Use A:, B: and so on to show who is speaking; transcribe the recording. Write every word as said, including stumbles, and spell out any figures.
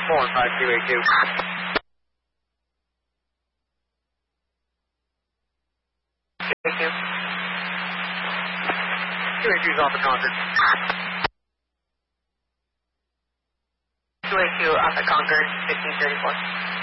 A: four one five two eight two. two eight two. two eight two is off the Concord. two eight two off the Concord, fifteen thirty-four.